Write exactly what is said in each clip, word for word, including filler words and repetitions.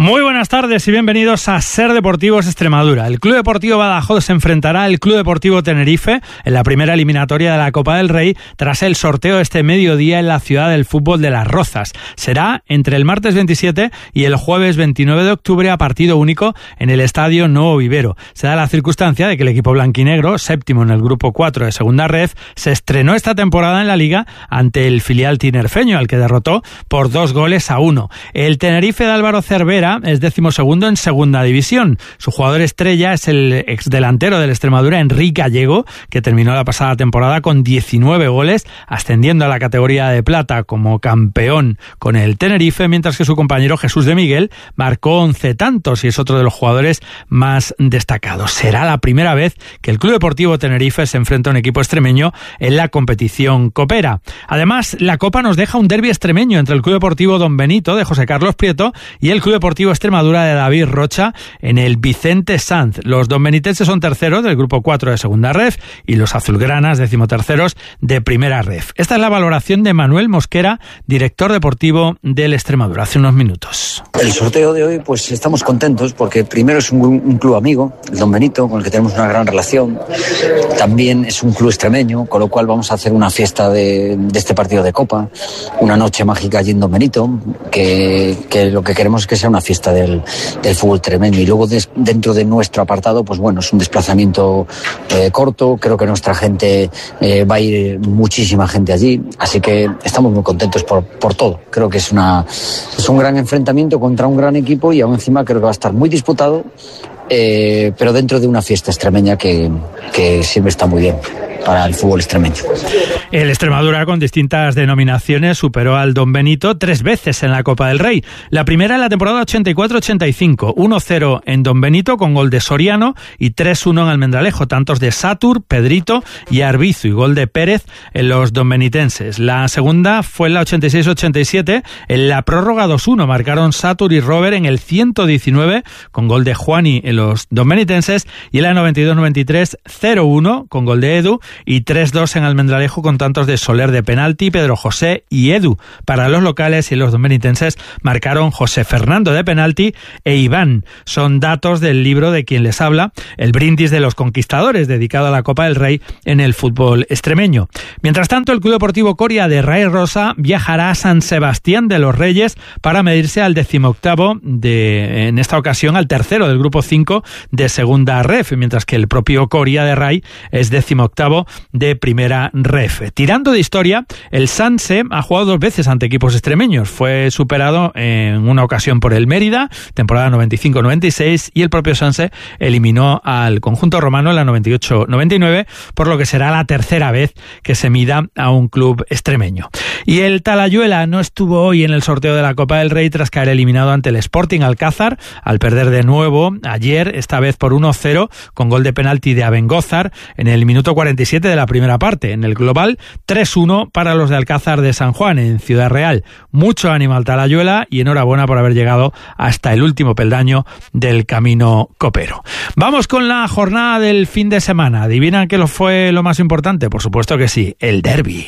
Muy buenas tardes y bienvenidos a Ser Deportivos Extremadura. El Club Deportivo Badajoz se enfrentará al Club Deportivo Tenerife en la primera eliminatoria de la Copa del Rey tras el sorteo este mediodía en la ciudad del fútbol de Las Rozas. Será entre el martes veintisiete y el jueves veintinueve de octubre a partido único en el Estadio Nuevo Vivero. Se da la circunstancia de que el equipo blanquinegro, séptimo en el grupo cuatro de Segunda Ref, se estrenó esta temporada en la Liga ante el filial tinerfeño, al que derrotó por dos goles a uno. El Tenerife de Álvaro Cervera es decimosegundo en Segunda División. Su jugador estrella es el exdelantero del Extremadura, Enrique Gallego, que terminó la pasada temporada con diecinueve goles, ascendiendo a la categoría de plata como campeón con el Tenerife, mientras que su compañero Jesús de Miguel marcó once tantos y es otro de los jugadores más destacados. Será la primera vez que el Club Deportivo Tenerife se enfrenta a un equipo extremeño en la competición copera. Además, la Copa nos deja un derbi extremeño entre el Club Deportivo Don Benito de José Carlos Prieto y el Club Deportivo Extremadura de David Rocha en el Vicente Sanz. Los donbenitenses son terceros del grupo cuatro de Segunda Ref y los azulgranas decimoterceros de Primera Ref. Esta es la valoración de Manuel Mosquera, director deportivo del Extremadura, hace unos minutos. El sorteo de hoy, pues estamos contentos porque primero es un, un club amigo, el Don Benito, con el que tenemos una gran relación. También es un club extremeño, con lo cual vamos a hacer una fiesta de, de este partido de Copa, una noche mágica allí en Don Benito, que, que lo que queremos es que sea una fiesta del, del fútbol extremeño. Y luego des, dentro de nuestro apartado, pues bueno, es un desplazamiento eh, corto. Creo que nuestra gente eh, va a ir muchísima gente allí, así que estamos muy contentos por, por todo. Creo que es una es un gran enfrentamiento contra un gran equipo y aún encima creo que va a estar muy disputado, eh, pero dentro de una fiesta extremeña que, que siempre está muy bien para el fútbol extremeño. El Extremadura, con distintas denominaciones, superó al Don Benito tres veces en la Copa del Rey. La primera en la temporada ochenta y cuatro ochenta y cinco, uno cero en Don Benito con gol de Soriano y tres uno en Almendralejo, tantos de Satur, Pedrito y Arbizu, y gol de Pérez en los donbenitenses. La segunda fue en la ochenta y seis ochenta y siete, en la prórroga dos uno marcaron Satur y Robert en el ciento diecinueve con gol de Juani en los donbenitenses, y en la noventa y dos noventa y tres cero uno con gol de Edu y tres dos en Almendralejo con tantos de Soler de penalti, Pedro José y Edu. Para los locales y los donbenitenses marcaron José Fernando de penalti e Iván. Son datos del libro de quien les habla, El brindis de los conquistadores, dedicado a la Copa del Rey en el fútbol extremeño. Mientras tanto, el Club Deportivo Coria de Ray Rosa viajará a San Sebastián de los Reyes para medirse al decimoctavo de, en esta ocasión, al tercero del grupo cinco de Segunda Ref, mientras que el propio Coria de Ray es decimoctavo de Primera Ref. Tirando de historia, el Sanse ha jugado dos veces ante equipos extremeños. Fue superado en una ocasión por el Mérida, temporada noventa y cinco noventa y seis, y el propio Sanse eliminó al conjunto romano en la noventa y ocho noventa y nueve, por lo que será la tercera vez que se mida a un club extremeño. Y el Talayuela no estuvo hoy en el sorteo de la Copa del Rey tras caer eliminado ante el Sporting Alcázar, al perder de nuevo ayer, esta vez por uno cero, con gol de penalti de Abengózar en el minuto cuarenta y siete de la primera parte. En el global, tres uno para los de Alcázar de San Juan en Ciudad Real. Mucho ánimo al Talayuela y enhorabuena por haber llegado hasta el último peldaño del camino copero. Vamos con la jornada del fin de semana. ¿Adivinan qué lo fue lo más importante? Por supuesto que sí, el derbi.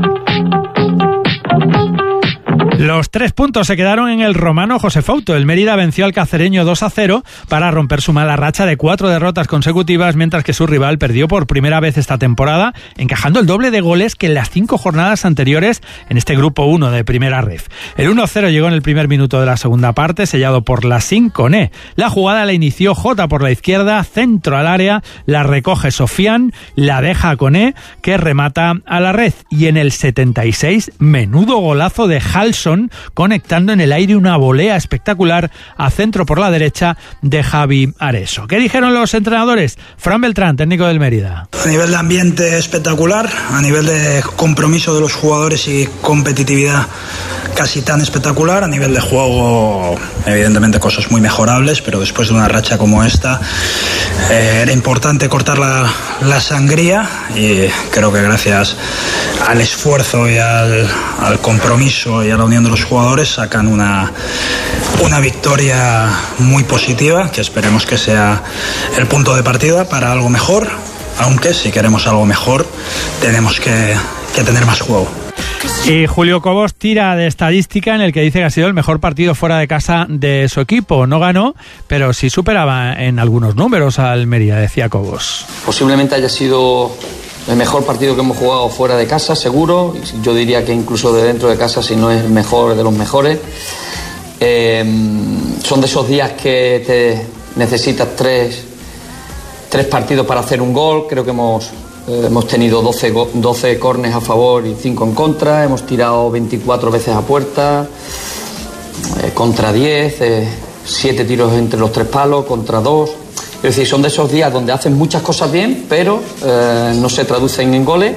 Los tres puntos se quedaron en el romano José Fouto. El Mérida venció al cacereño dos a cero para romper su mala racha de cuatro derrotas consecutivas, mientras que su rival perdió por primera vez esta temporada, encajando el doble de goles que en las cinco jornadas anteriores en este grupo uno de Primera Ref. El uno cero llegó en el primer minuto de la segunda parte, sellado por Lassín Coné. La jugada la inició Jota por la izquierda, centro al área, la recoge Sofián, la deja a Coné, que remata a la red. Y en el setenta y seis, menudo golazo de Halson, conectando en el aire una volea espectacular a centro por la derecha de Javi Areso. ¿Qué dijeron los entrenadores? Fran Beltrán, técnico del Mérida. A nivel de ambiente espectacular, a nivel de compromiso de los jugadores y competitividad casi tan espectacular, a nivel de juego evidentemente cosas muy mejorables, pero después de una racha como esta eh, era importante cortar la, la sangría, y creo que gracias al esfuerzo y al, al compromiso y a la unión de los jugadores sacan una, una victoria muy positiva, que esperemos que sea el punto de partida para algo mejor, aunque si queremos algo mejor tenemos que, que tener más juego. Y Julio Cobos tira de estadística en el que dice que ha sido el mejor partido fuera de casa de su equipo. No ganó, pero sí superaba en algunos números a Almería, decía Cobos. Posiblemente haya sido el mejor partido que hemos jugado fuera de casa, seguro. Yo diría que incluso de dentro de casa, si no es el mejor de los mejores. Eh, son de esos días que te necesitas tres, tres partidos para hacer un gol. Creo que hemos, eh, hemos tenido doce, doce córners a favor y cinco en contra. Hemos tirado veinticuatro veces a puerta, eh, contra diez, eh, siete tiros entre los tres palos, contra dos. Es decir, son de esos días donde hacen muchas cosas bien, pero eh, no se traducen en goles.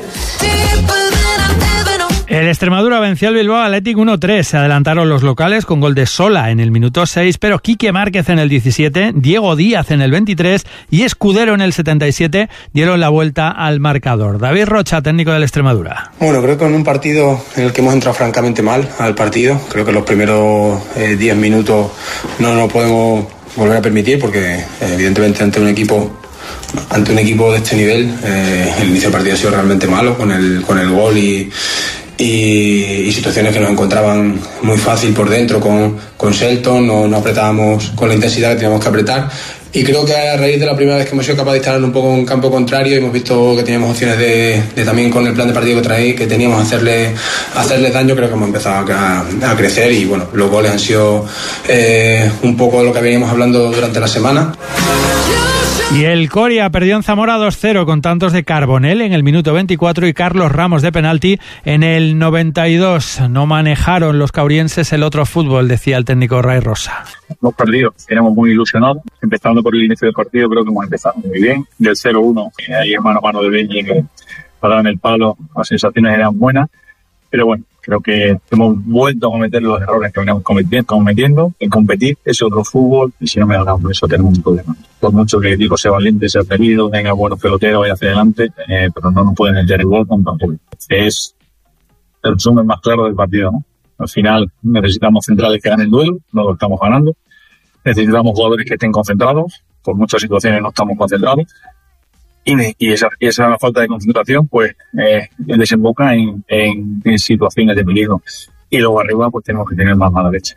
El Extremadura venció al Bilbao Athletic uno tres. Se adelantaron los locales con gol de Sola en el minuto seis, pero Quique Márquez en el diecisiete, Diego Díaz en el veintitrés y Escudero en el setenta y siete dieron la vuelta al marcador. David Rocha, técnico del Extremadura. Bueno, creo que en un partido en el que hemos entrado francamente mal al partido, creo que los primeros eh, diez minutos no nos podemos volver a permitir porque eh, evidentemente ante un equipo ante un equipo de este nivel eh, el inicio del partido ha sido realmente malo con el, con el gol y Y, y situaciones que nos encontraban muy fácil por dentro con, con Shelton, no, no apretábamos con la intensidad que teníamos que apretar y creo que a raíz de la primera vez que hemos sido capaces de instalar un poco en campo contrario hemos visto que teníamos opciones de, de también con el plan de partido que traí, que teníamos hacerle hacerle daño, creo que hemos empezado a, a crecer y bueno, los goles han sido eh, un poco de lo que veníamos hablando durante la semana. Y el Coria perdió en Zamora dos cero con tantos de Carbonell en el minuto veinticuatro y Carlos Ramos de penalti en el noventa y dos. No manejaron los caurienses el otro fútbol, decía el técnico Ray Rosa. Hemos perdido, éramos muy ilusionados. Empezando por el inicio del partido, creo que hemos empezado muy bien. Del cero uno, ahí en mano a mano de Benji, que paraban el palo, las sensaciones eran buenas. Pero bueno, creo que hemos vuelto a cometer los errores que veníamos cometiendo. En competir es otro fútbol y si no me ganamos, eso tenemos un problema. Por mucho que digo sea valiente, sea atrevido, tenga buenos peloteros, vaya hacia adelante, eh, pero no nos pueden meter el gol con tanto. Es el resumen más claro del partido, ¿no? Al final necesitamos centrales que ganen el duelo, no lo estamos ganando. Necesitamos jugadores que estén concentrados, por muchas situaciones no estamos concentrados. Y, y esa, esa falta de concentración pues eh, desemboca en, en, en situaciones de peligro. Y luego arriba pues tenemos que tener más mala leche.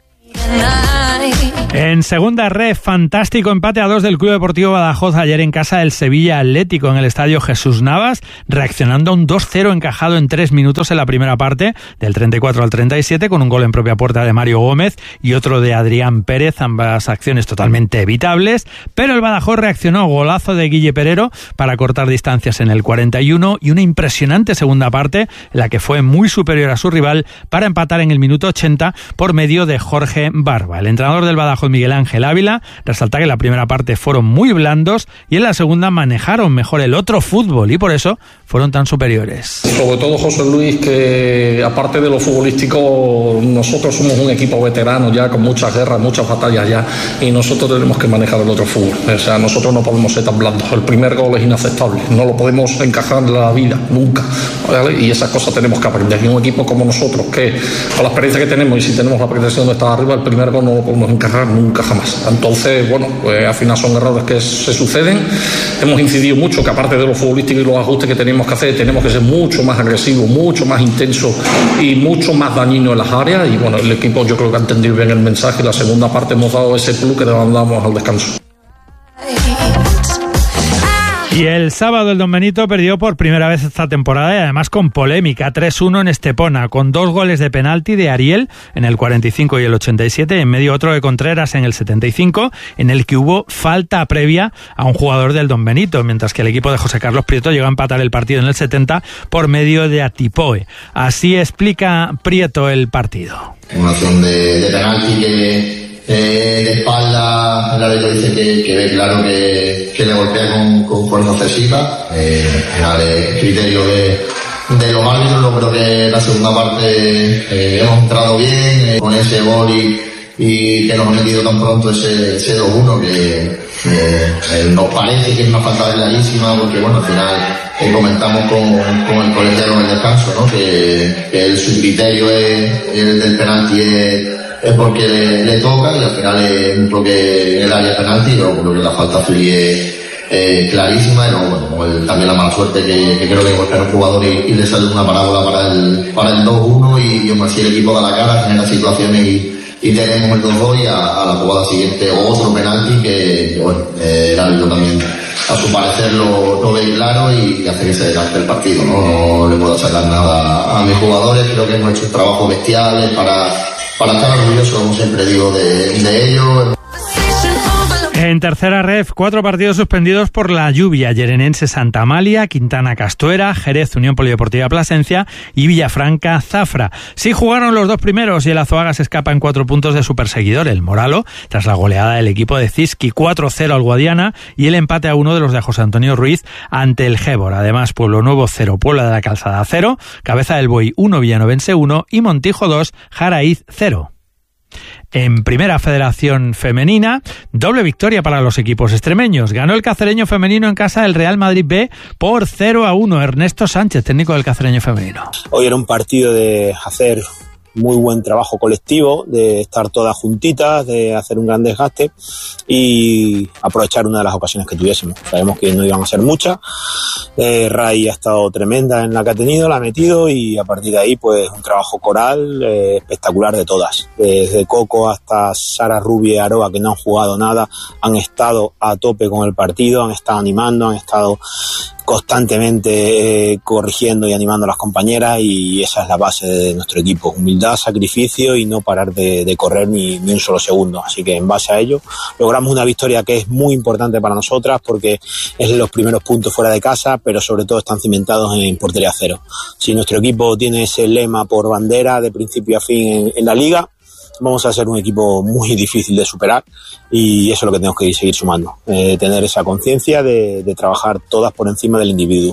En segunda red, fantástico empate a dos del Club Deportivo Badajoz ayer en casa del Sevilla Atlético en el estadio Jesús Navas, reaccionando a un dos cero encajado en tres minutos en la primera parte, del treinta y cuatro al treinta y siete, con un gol en propia puerta de Mario Gómez y otro de Adrián Pérez, ambas acciones totalmente evitables, pero el Badajoz reaccionó, golazo de Guille Perero para cortar distancias en el cuarenta y uno y una impresionante segunda parte, en la que fue muy superior a su rival para empatar en el minuto ochenta por medio de Jorge Barba. El entrenador del Badajoz, Miguel Ángel Ávila, resalta que en la primera parte fueron muy blandos y en la segunda manejaron mejor el otro fútbol y por eso fueron tan superiores. Sobre todo, José Luis, que aparte de lo futbolístico, nosotros somos un equipo veterano ya con muchas guerras, muchas batallas ya, y nosotros tenemos que manejar el otro fútbol. O sea, nosotros no podemos ser tan blandos. El primer gol es inaceptable, no lo podemos encajar en la vida, nunca, ¿vale? Y esas cosas tenemos que aprender. Y un equipo como nosotros, que con la experiencia que tenemos y si tenemos la protección de estar arriba, el primer gol no lo podemos encajar nunca jamás. Entonces, bueno, pues al final son errores que se suceden. Hemos incidido mucho que aparte de lo futbolístico y los ajustes que tenemos que hacer, tenemos que ser mucho más agresivos, mucho más intensos y mucho más dañinos en las áreas. Y bueno, el equipo yo creo que ha entendido bien el mensaje y la segunda parte hemos dado ese plus que demandamos al descanso. Y el sábado el Don Benito perdió por primera vez esta temporada y además con polémica, tres uno en Estepona, con dos goles de penalti de Ariel en el cuarenta y cinco y el ochenta y siete, y en medio otro de Contreras en el setenta y cinco, en el que hubo falta previa a un jugador del Don Benito, mientras que el equipo de José Carlos Prieto llegó a empatar el partido en el setenta por medio de Atipoe. Así explica Prieto el partido. Una acción de, de penalti que... Eh, de espalda, el árbitro dice que, que ve claro que, que le golpea con, con fuerza excesiva. Eh, era el criterio de, de los árbitros. Yo creo que la segunda parte eh, hemos entrado bien eh, con ese gol y, y que nos ha metido tan pronto ese, ese dos uno que eh, nos parece que es una falta clarísima porque bueno, al final eh, comentamos con, con el colegiado en el descanso, ¿no? que, que el, su criterio es el del penalti es es porque le, le toca y al final es un toque en el área penalti, pero creo que la falta fluye eh, clarísima, y luego, bueno, el, también la mala suerte que, que creo que golpea un jugador y, y le sale una parábola para el, para el dos uno, y, y así el equipo da la cara, genera situaciones y y tenemos el dos dos, y a, a la jugada siguiente otro penalti que, que bueno, eh, el árbitro también a su parecer lo, lo ve claro y hace que se decante el partido, ¿no? No le puedo sacar nada a mis jugadores, creo que hemos hecho un trabajo bestial para, para estar orgullosos, como siempre digo, de, de ellos. En tercera ref, cuatro partidos suspendidos por la lluvia: Yerenense Santa Amalia, Quintana Castuera, Jerez Unión Polideportiva Plasencia y Villafranca Zafra. Sí jugaron los dos primeros y el Azuaga se escapa en cuatro puntos de su perseguidor, el Moralo, tras la goleada del equipo de Ziski cuatro cero al Guadiana y el empate a uno de los de José Antonio Ruiz ante el Gébor. Además, Pueblo Nuevo cero, Puebla de la Calzada cero, Cabeza del Buey uno, Villanovense uno y Montijo dos, Jaraíz cero. En Primera Federación Femenina, doble victoria para los equipos extremeños. Ganó el Cacereño Femenino en casa del Real Madrid B por cero a uno. Ernesto Sánchez, técnico del Cacereño Femenino. Hoy era un partido de hacer muy buen trabajo colectivo, de estar todas juntitas, de hacer un gran desgaste y aprovechar una de las ocasiones que tuviésemos. Sabemos que no iban a ser muchas. Eh, Ray ha estado tremenda en la que ha tenido, la ha metido, y a partir de ahí pues un trabajo coral eh, espectacular de todas. Desde Coco hasta Sara, Rubia y Aroa, que no han jugado nada, han estado a tope con el partido, han estado animando, han estado constantemente eh, corrigiendo y animando a las compañeras, y esa es la base de nuestro equipo: humildad, sacrificio y no parar de, de correr ni, ni un solo segundo. Así que en base a ello logramos una victoria que es muy importante para nosotras, porque es los primeros puntos fuera de casa, pero sobre todo están cimentados en portería cero. Si nuestro equipo tiene ese lema por bandera de principio a fin en, en la liga, vamos a ser un equipo muy difícil de superar, y eso es lo que tenemos que seguir sumando, eh, tener esa conciencia de, de trabajar todas por encima del individuo.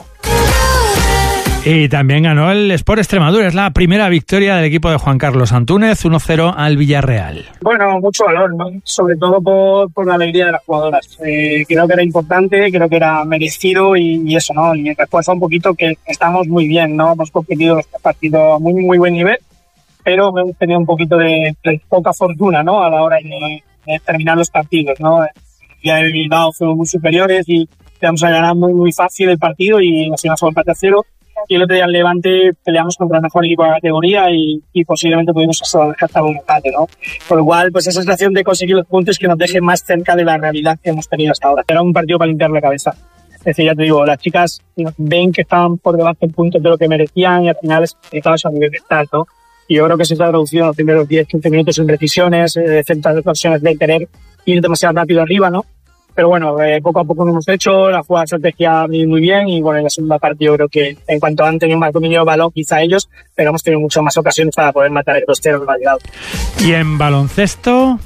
Y también ganó el Sport Extremadura. Es la primera victoria del equipo de Juan Carlos Antúnez, uno cero al Villarreal. Bueno, mucho valor, ¿no? Sobre todo por, por la alegría de las jugadoras. Eh, creo que era importante, creo que era merecido, y, y eso, ¿no? Y refuerza un poquito que estamos muy bien, ¿no? Hemos competido este partido a muy, muy buen nivel, pero hemos tenido un poquito de, de poca fortuna, ¿no? A la hora de, de terminar los partidos, ¿no? Ya el Bilbao fuimos muy superiores y vamos a ganar muy, muy fácil el partido, y nos íbamos a empate a cero. Y el otro día en Levante peleamos contra el mejor equipo de la categoría y, y posiblemente pudimos hasta un empate, ¿no? Por lo cual, pues esa sensación de conseguir los puntos que nos deje más cerca de la realidad que hemos tenido hasta ahora. Era un partido para limpiar la cabeza. Es decir, ya te digo, las chicas ven que estaban por debajo en puntos de lo que merecían, y al final es necesitaban a nivel mental, ¿no? Y yo creo que se está traducido en los primeros diez a quince minutos en precisiones, eh, centros de ocasiones de tener ir demasiado rápido arriba, ¿no? Pero bueno, eh, poco a poco lo hemos hecho, la jugada de estrategia muy bien, y bueno, en la segunda parte yo creo que en cuanto han tenido más dominio de balón, quizá ellos, pero hemos tenido muchas más ocasiones para poder matar el dos cero que ha llegado. Y en baloncesto,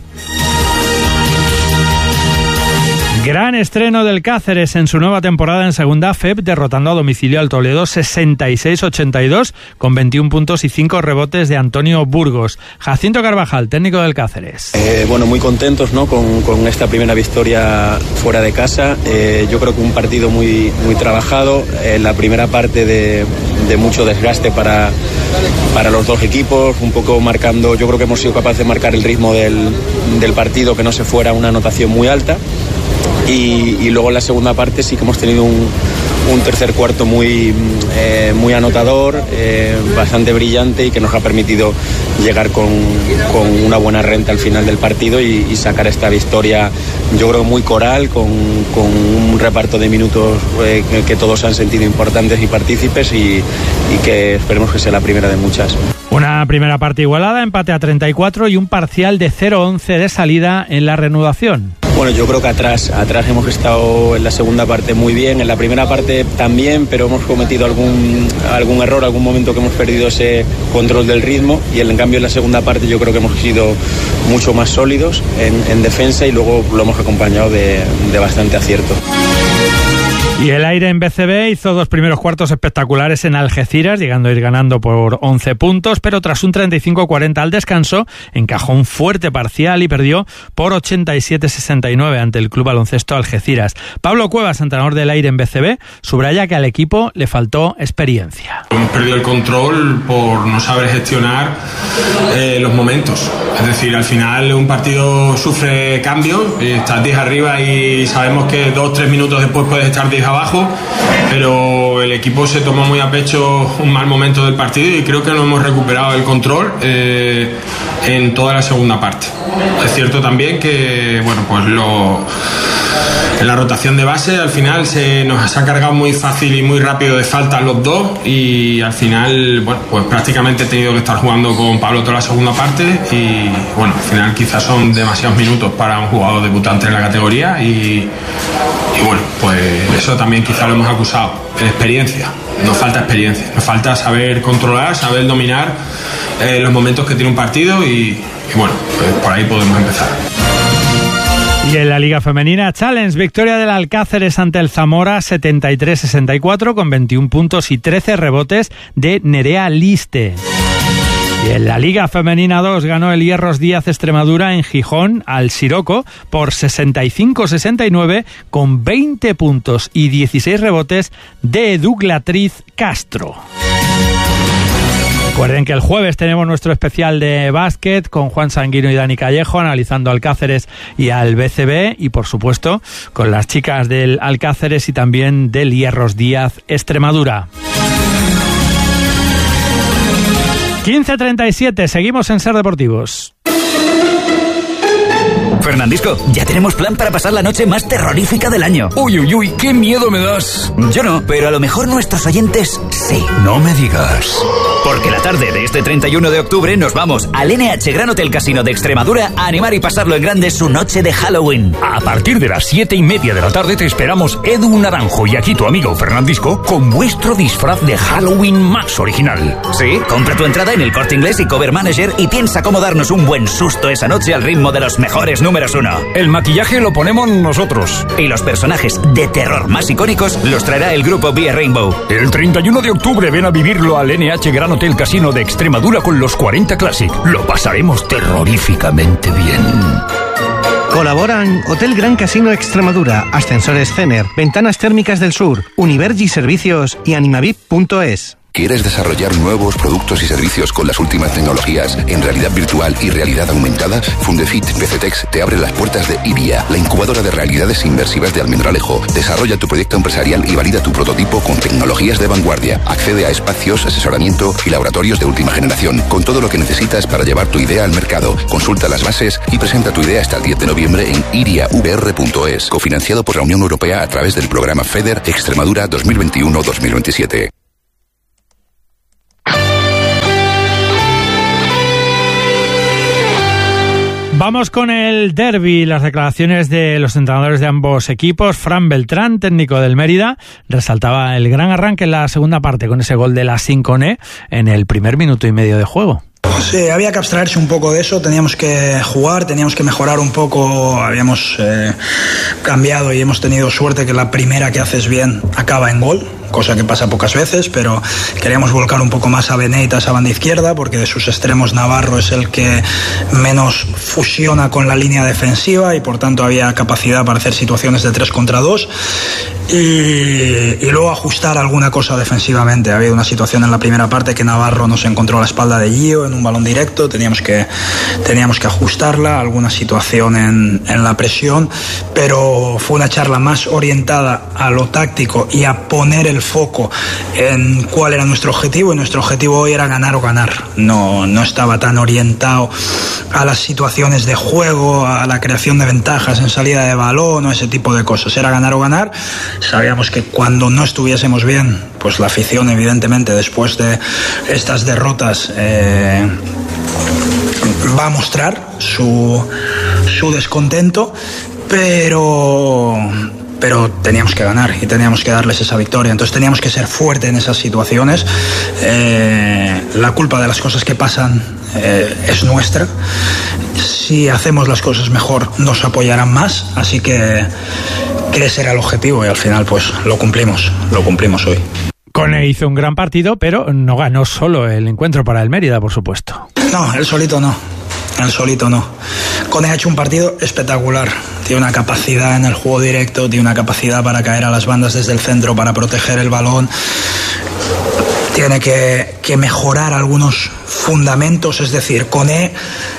gran estreno del Cáceres en su nueva temporada en segunda F E P, derrotando a domicilio al Toledo sesenta y seis a ochenta y dos con veintiún puntos y cinco rebotes de Antonio Burgos. Jacinto Carvajal, técnico del Cáceres. Eh, bueno, muy contentos, ¿no? con, con esta primera victoria fuera de casa. Eh, yo creo que un partido muy, muy trabajado. Eh, la primera parte de, de mucho desgaste para, para los dos equipos, un poco marcando, yo creo que hemos sido capaces de marcar el ritmo del, del partido, que no se fuera una anotación muy alta. Y, y luego en la segunda parte sí que hemos tenido un, un tercer cuarto muy, eh, muy anotador, eh, bastante brillante, y que nos ha permitido llegar con, con una buena renta al final del partido y, y sacar esta victoria, yo creo, muy coral, con, con un reparto de minutos eh, que, que todos han sentido importantes y partícipes, y, y que esperemos que sea la primera de muchas. Una primera parte igualada, empate a treinta y cuatro y un parcial de cero once de salida en la reanudación. Bueno, yo creo que atrás, atrás hemos estado en la segunda parte muy bien, en la primera parte también, pero hemos cometido algún, algún error, algún momento que hemos perdido ese control del ritmo, y en cambio en la segunda parte yo creo que hemos sido mucho más sólidos en, en defensa, y luego lo hemos acompañado de, de bastante acierto. Y el Aire en B C B hizo dos primeros cuartos espectaculares en Algeciras, llegando a ir ganando por once puntos, pero tras un treinta y cinco cuarenta al descanso, encajó un fuerte parcial y perdió por ochenta y siete sesenta y nueve ante el Club Baloncesto Algeciras. Pablo Cuevas, entrenador del Aire en B C B, subraya que al equipo le faltó experiencia. Hemos perdido el control por no saber gestionar eh, los momentos. Es decir, al final un partido sufre cambios, estás diez arriba y sabemos que dos, tres minutos después puedes estar diez abajo, pero el equipo se tomó muy a pecho un mal momento del partido y creo que no hemos recuperado el control eh, en toda la segunda parte. Es cierto también que, bueno, pues lo, en la rotación de base al final se nos ha cargado muy fácil y muy rápido de faltas los dos y al final, bueno, pues prácticamente he tenido que estar jugando con Pablo toda la segunda parte y, bueno, al final quizás son demasiados minutos para un jugador debutante en la categoría y, y bueno, pues eso también quizás lo hemos acusado. En experiencia, nos falta experiencia, nos falta saber controlar, saber dominar eh, los momentos que tiene un partido y, y bueno, pues por ahí podemos empezar. Y en la Liga Femenina Challenge, victoria del Alcáceres ante el Zamora setenta y tres sesenta y cuatro con veintiún puntos y trece rebotes de Nerea Liste. Y en la Liga Femenina dos ganó el Hierros Díaz Extremadura en Gijón al Siroco por sesenta y cinco sesenta y nueve con veinte puntos y dieciséis rebotes de Douglatriz Castro. Recuerden que el jueves tenemos nuestro especial de básquet con Juan Sanguino y Dani Callejo analizando Alcáceres y al B C B y por supuesto con las chicas del Alcáceres y también del Hierros Díaz Extremadura. quince treinta y siete, seguimos en Ser Deportivos. Fernandisco, ya tenemos plan para pasar la noche más terrorífica del año. Uy, uy, uy, qué miedo me das. Yo no, pero a lo mejor nuestros oyentes sí. No me digas. Porque la tarde de este treinta y uno de octubre nos vamos al N H Gran Hotel Casino de Extremadura a animar y pasarlo en grande su noche de Halloween. A partir de las siete y media de la tarde te esperamos Edu Naranjo y aquí tu amigo Fernandisco con vuestro disfraz de Halloween más original. Sí, compra tu entrada en el Corte Inglés y Cover Manager y piensa cómo darnos un buen susto esa noche al ritmo de los mejores números uno. El maquillaje lo ponemos nosotros. Y los personajes de terror más icónicos los traerá el grupo Vía Rainbow. El treinta y uno de octubre ven a vivirlo al N H Gran Hotel Casino de Extremadura con los cuarenta Classic. Lo pasaremos terroríficamente bien. Colaboran Hotel Gran Casino Extremadura, Ascensores Cener, Ventanas Térmicas del Sur, Univergi Servicios y Animavip punto es. ¿Quieres desarrollar nuevos productos y servicios con las últimas tecnologías en realidad virtual y realidad aumentada? Fundefit P C Tex te abre las puertas de IBIA, la incubadora de realidades inmersivas de Almendralejo. Desarrolla tu proyecto empresarial y valida tu prototipo con tecnologías de vanguardia. Accede a espacios, asesoramiento y laboratorios de última generación, con todo lo que necesitas para llevar tu idea al mercado. Consulta las bases y presenta tu idea hasta el diez de noviembre en iria v r punto es, cofinanciado por la Unión Europea a través del programa FEDER Extremadura dos mil veintiuno dos mil veintisiete. Vamos con el derbi, las declaraciones de los entrenadores de ambos equipos. Fran Beltrán, técnico del Mérida, resaltaba el gran arranque en la segunda parte con ese gol de la Sinconé en el primer minuto y medio de juego. Sí, había que abstraerse un poco de eso, teníamos que jugar, teníamos que mejorar un poco, habíamos eh, cambiado y hemos tenido suerte que la primera que haces bien acaba en gol, cosa que pasa pocas veces, pero queríamos volcar un poco más a Beneita, esa banda izquierda, porque de sus extremos Navarro es el que menos fusiona con la línea defensiva y por tanto había capacidad para hacer situaciones de tres contra dos y, y luego ajustar alguna cosa defensivamente. Había una situación en la primera parte que Navarro nos encontró a la espalda de Gio en un balón directo, teníamos que, teníamos que ajustarla, alguna situación en, en la presión, pero fue una charla más orientada a lo táctico y a poner el foco en cuál era nuestro objetivo, y nuestro objetivo hoy era ganar o ganar, no, no estaba tan orientado a las situaciones de juego, a la creación de ventajas en salida de balón o ese tipo de cosas, era ganar o ganar. Sabíamos que cuando no estuviésemos bien, pues la afición evidentemente después de estas derrotas eh, va a mostrar su, su descontento, pero pero teníamos que ganar y teníamos que darles esa victoria, entonces teníamos que ser fuertes en esas situaciones. Eh, la culpa de las cosas que pasan eh, es nuestra, si hacemos las cosas mejor nos apoyarán más, así que que ese era el objetivo y al final pues lo cumplimos, lo cumplimos hoy. Koné hizo un gran partido, pero no ganó solo el encuentro para el Mérida, por supuesto. No, él solito no. Él solito no. Koné ha hecho un partido espectacular. Tiene una capacidad en el juego directo, tiene una capacidad para caer a las bandas desde el centro, para proteger el balón. Tiene que, que mejorar algunos fundamentos, es decir, Koné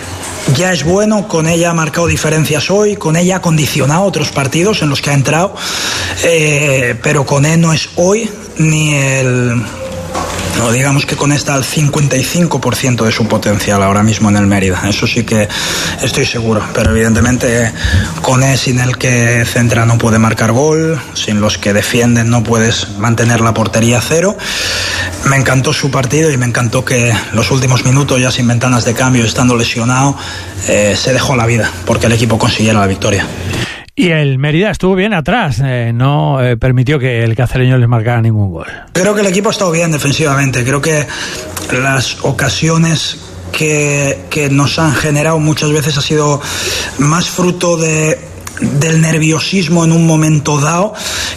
ya es bueno, Koné ya ha marcado diferencias hoy, Koné ya ha condicionado otros partidos en los que ha entrado, eh, pero Koné no es hoy ni el... No, digamos que Koné está al cincuenta y cinco por ciento de su potencial ahora mismo en el Mérida, eso sí que estoy seguro, pero evidentemente Koné, sin el que centra no puede marcar gol, sin los que defienden no puedes mantener la portería a cero. Me encantó su partido y me encantó que los últimos minutos, ya sin ventanas de cambio, estando lesionado, eh, se dejó la vida porque el equipo consiguiera la victoria. Y el Mérida estuvo bien atrás, eh, no eh, permitió que el cacereño les marcara ningún gol. Creo que el equipo ha estado bien defensivamente, creo que las ocasiones que, que nos han generado muchas veces ha sido más fruto de, del nerviosismo en un momento dado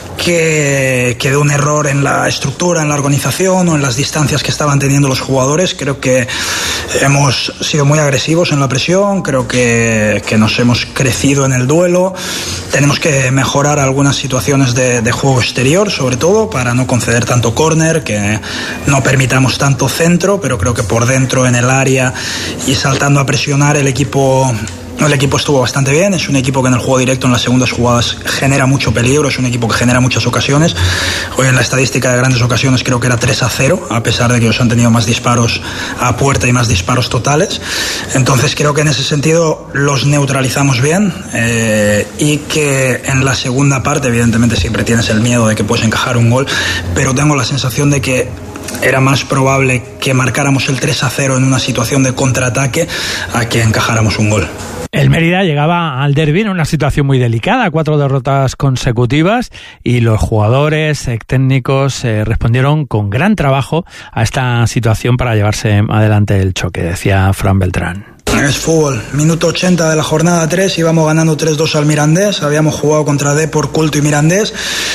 que, que de un error en la estructura, en la organización o en las distancias que estaban teniendo los jugadores. Creo que hemos sido muy agresivos en la presión, creo que, que nos hemos crecido en el duelo. Tenemos que mejorar algunas situaciones de, de juego exterior, sobre todo para no conceder tanto córner, que no permitamos tanto centro, pero creo que por dentro en el área y saltando a presionar el equipo... El equipo estuvo bastante bien, es un equipo que en el juego directo en las segundas jugadas genera mucho peligro, es un equipo que genera muchas ocasiones. Hoy en la estadística de grandes ocasiones creo que era tres a cero, a pesar de que ellos han tenido más disparos a puerta y más disparos totales. Entonces creo que en ese sentido los neutralizamos bien, eh, y que en la segunda parte evidentemente siempre tienes el miedo de que puedes encajar un gol, pero tengo la sensación de que era más probable que marcáramos el tres a cero en una situación de contraataque a que encajáramos un gol. El Mérida llegaba al derbi en una situación muy delicada, cuatro derrotas consecutivas, y los jugadores eh, técnicos eh, respondieron con gran trabajo a esta situación para llevarse adelante el choque, decía Fran Beltrán. Es fútbol, minuto ochenta de la jornada tres, íbamos ganando tres dos al Mirandés, habíamos jugado contra Depor, Culto y Mirandés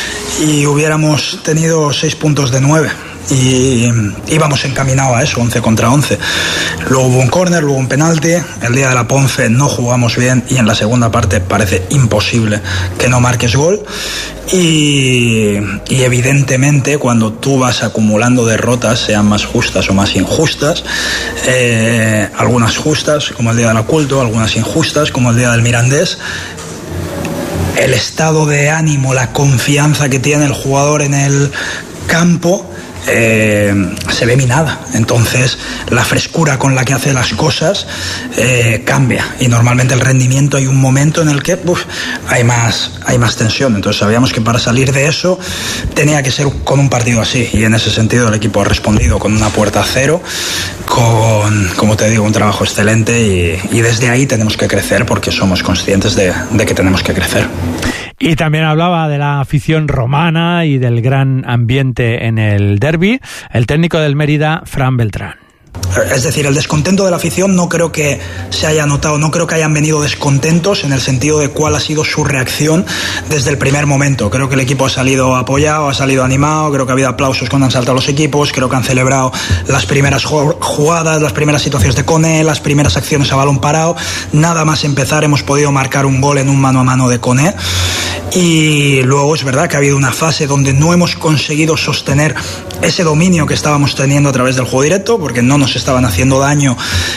y hubiéramos tenido seis puntos de nueve. Y íbamos encaminados a eso, once contra once. Luego hubo un córner, luego un penalti. El día de la Ponce no jugamos bien y en la segunda parte parece imposible que no marques gol. Y, y evidentemente cuando tú vas acumulando derrotas, sean más justas o más injustas, eh, algunas justas como el día de la Culto, algunas injustas como el día del Mirandés, el estado de ánimo, la confianza que tiene el jugador en el campo Eh, se ve minada. Entonces la frescura con la que hace las cosas eh, cambia y normalmente el rendimiento hay un momento en el que uf, hay más hay más tensión. Entonces sabíamos que para salir de eso tenía que ser con un partido así y en ese sentido el equipo ha respondido con una puerta a cero, con, como te digo, un trabajo excelente y, y desde ahí tenemos que crecer porque somos conscientes de, de que tenemos que crecer. Y también hablaba de la afición romana y del gran ambiente en el derbi, el técnico del Mérida, Fran Beltrán. Es decir, el descontento de la afición no creo que se haya notado, no creo que hayan venido descontentos en el sentido de cuál ha sido su reacción desde el primer momento. Creo que el equipo ha salido apoyado, ha salido animado, creo que ha habido aplausos cuando han saltado los equipos, creo que han celebrado las primeras jugadas, las primeras situaciones de Koné, las primeras acciones a balón parado. Nada más empezar hemos podido marcar un gol en un mano a mano de Koné. Y luego es verdad que ha habido una fase donde no hemos conseguido sostener ese dominio que estábamos teniendo a través del juego directo, porque no nos estaban haciendo daño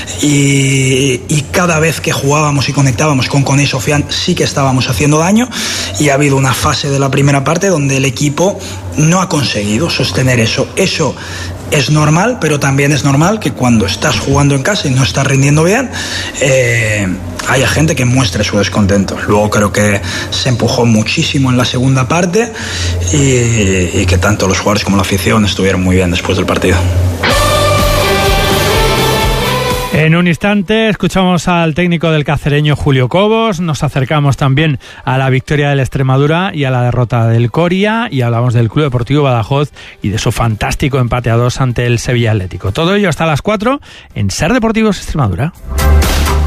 y, y cada vez que jugábamos y conectábamos con Koné y Sofiane sí que estábamos haciendo daño, y ha habido una fase de la primera parte donde el equipo no ha conseguido sostener eso. Eso es normal, pero también es normal que cuando estás jugando en casa y no estás rindiendo bien, eh, haya gente que muestre su descontento. Luego creo que se empujó muchísimo en la segunda parte y, y que tanto los jugadores como la afición estuvieron muy bien después del partido. En un instante escuchamos al técnico del cacereño Julio Cobos, nos acercamos también a la victoria del Extremadura y a la derrota del Coria y hablamos del Club Deportivo Badajoz y de su fantástico empate a dos ante el Sevilla Atlético. Todo ello hasta las cuatro en Ser Deportivos Extremadura.